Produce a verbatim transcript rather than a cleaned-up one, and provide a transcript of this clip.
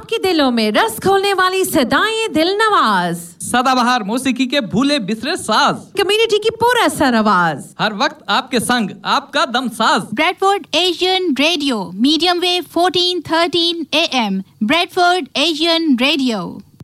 आपके दिलों में रस खोलने वाली सदाएं दिल नवाज, सदाबहार मौसीकी के भूले बिसरे साज, कम्युनिटी की पूरा सर आवाज, हर वक्त आपके संग आपका Damsaz. Bradford Asian radio, medium wave fourteen thirteen A M, Bradford Asian radio.